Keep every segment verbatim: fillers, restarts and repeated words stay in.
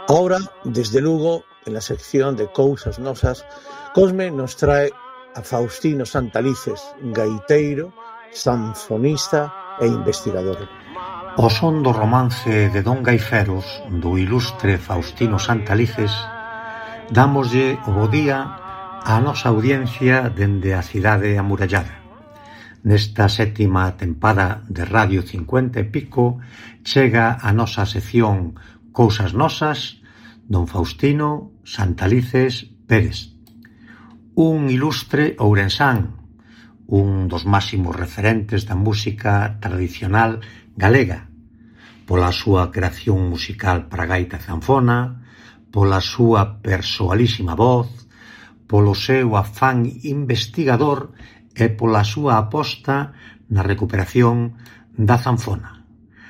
Ahora, desde Lugo, en la sección de Cousas Nosas, Cosme nos trae a Faustino Santalices, gaiteiro, sanfonista e investigador. O son do romance de Don Gaiferos, do ilustre Faustino Santalices, dámoslle o bo día á nosa audiencia dende a cidade amurallada. Nesta sétima tempada de Radio cincuenta e pico chega a nosa sección Cousas Nosas, Don Faustino Santalices Pérez, un ilustre ourensán, un dos máximos referentes da música tradicional galega, pola súa creación musical para gaita e zanfona, pola súa persoalísima voz, polo seu afán investigador e pola súa aposta na recuperación da zanfona.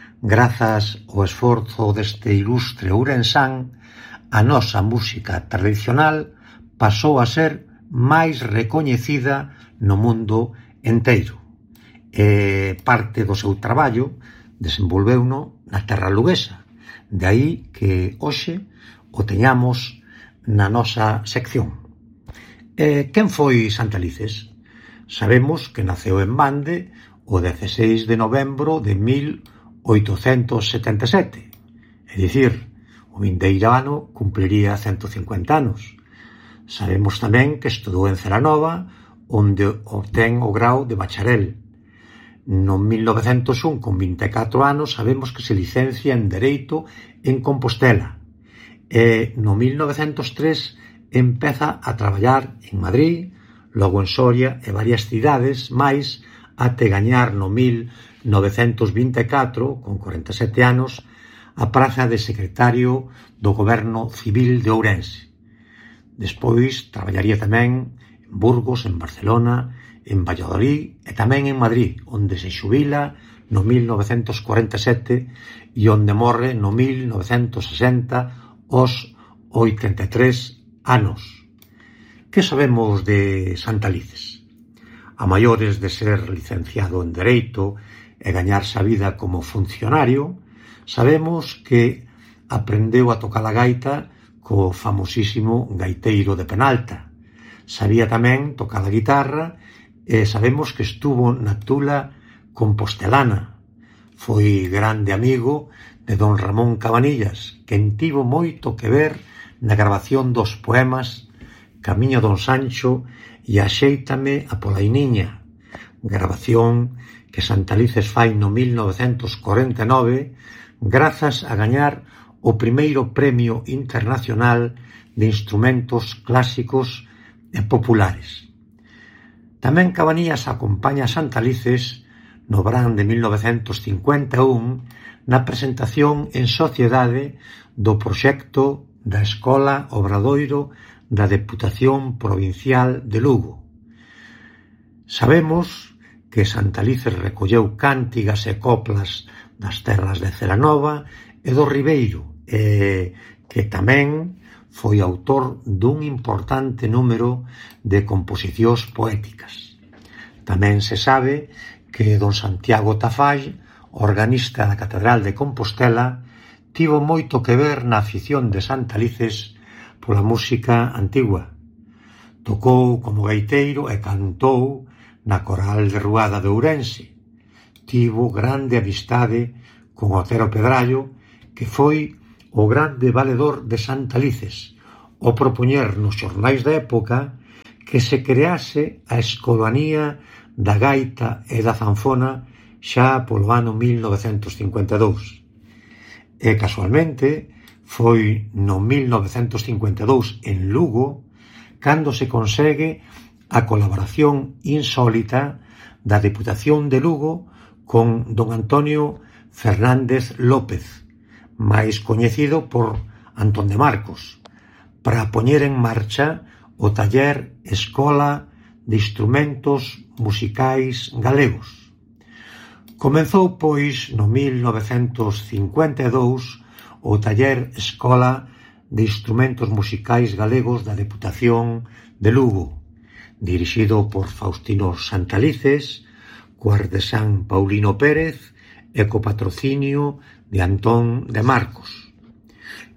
Grazas ao esforzo deste ilustre ourensán, a nosa música tradicional pasou a ser máis recoñecida no mundo enteiro. E parte do seu traballo desenvolveuno na terra luguesa. De aí que hoxe o teñamos na nosa sección. E quen foi Santalices? Sabemos que naceu en Mande o dezseis de novembro de mil oitocentos setenta e sete, é dicir, o vindeiro ano cumpliría ciento cincuenta anos. Sabemos tamén que estudou en Celanova, onde obtén o grau de bacharel. No mil novecentos un, con vinte e catro anos, sabemos que se licencia en Dereito en Compostela. E no mil novecentos tres empeza a traballar en Madrid, logo en Soria e varias cidades máis, até gañar no mil novecentos vinte e catro, con corenta e sete anos, a praza de secretario do Goberno Civil de Ourense. Despois traballaría tamén en Burgos, en Barcelona, en Valladolid e tamén en Madrid, onde se xubila no mil novecentos cuarenta e sete e onde morre no mil novecentos sesenta aos oitenta e tres anos. Que sabemos de Santalices? A maiores de ser licenciado en Dereito e gañarse a vida como funcionario, sabemos que aprendeu a tocar a gaita co famosísimo gaiteiro de Penalta. Sabía tamén tocar a guitarra e sabemos que estuvo na Tula compostelana. Foi grande amigo de don Ramón Cabanillas, quen tivo moito que ver na grabación dos poemas Camiño don Sancho e Axéitame a Polainiña, grabación que Santalices fai no mil novecentos corenta e nove grazas a gañar o primeiro premio internacional de instrumentos clásicos e populares. Tamén Cabanillas acompaña a Santalices no verán de mil novecentos cincuenta e un na presentación en sociedade do proxecto da Escola Obradoiro da Deputación Provincial de Lugo. Sabemos que Santalices recolleu cántigas e coplas das terras de Celanova e do Ribeiro, e que tamén foi autor dun importante número de composicións poéticas. Tamén se sabe que don Santiago Tafall, organista da Catedral de Compostela, tivo moito que ver na afición de Santalices pola música antigua. Tocou como gaiteiro e cantou na Coral de Ruada de Ourense. Tivo grande amistade con Otero Pedrallo, que foi o grande valedor de Santalices, o propoñer nos xornais da época que se crease a Escolanía da Gaita e da Zanfona xa polo ano mil novecentos cincuenta e dous. E casualmente foi no mil novecentos cincuenta e dous en Lugo cando se consegue a colaboración insólita da Deputación de Lugo con don Antonio Fernández López, máis coñecido por Antón de Marcos, para poñer en marcha o taller Escola de Instrumentos Musicais Galegos. Comezou, pois, no mil novecentos cincuenta e dous o taller Escola de Instrumentos Musicais Galegos da Deputación de Lugo, dirixido por Faustino Santalices, co artesán Paulino Pérez e co patrocinio de Antón de Marcos.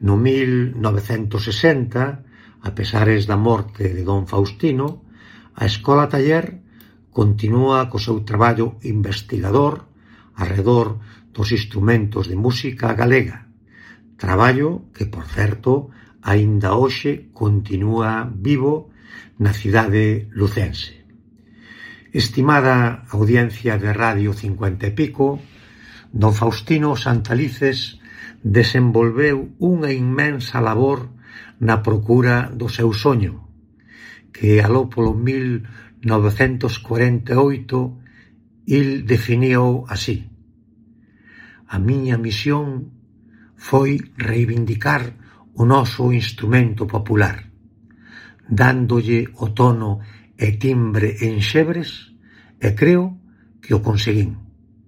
No mil novecentos sesenta, a pesares da morte de don Faustino, a Escola Taller continúa co seu traballo investigador arredor dos instrumentos de música galega, traballo que, por certo, aínda hoxe continúa vivo na cidade lucense. Estimada audiencia de Radio cincuenta e pico, don Faustino Santalices desenvolveu unha inmensa labor na procura do seu soño, que aló polo mil novecentos cuarenta e oito il definiu así: a miña misión foi reivindicar o noso instrumento popular, dándolle o tono e timbre en xebres, e creo que o conseguín.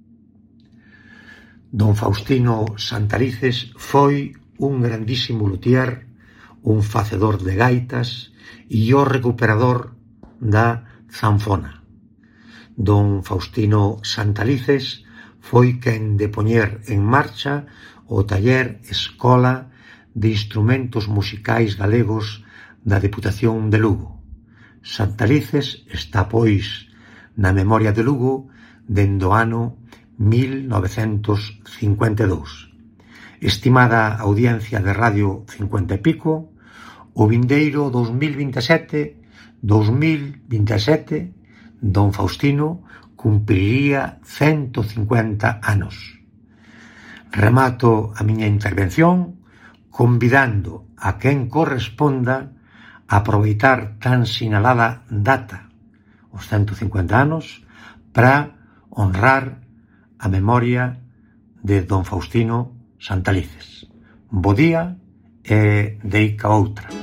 Don Faustino Santalices foi un grandísimo luthier, un facedor de gaitas e o recuperador da zanfona. Don Faustino Santalices foi quen de poñer en marcha o taller Escola de Instrumentos Musicais Galegos da Deputación de Lugo. Santalices está, pois, na memoria de Lugo dende o ano mil novecentos cincuenta e dous. Estimada audiencia de Radio cincuenta e pico, o vindeiro dos mil vinte e sete, dos mil vinte e sete, don Faustino cumpriría cento cincuenta anos. Remato a miña intervención convidando a quen corresponda a aproveitar tan sinalada data, os cento cincuenta anos, para honrar a memoria de don Faustino Santalices. Bo día e deica outra.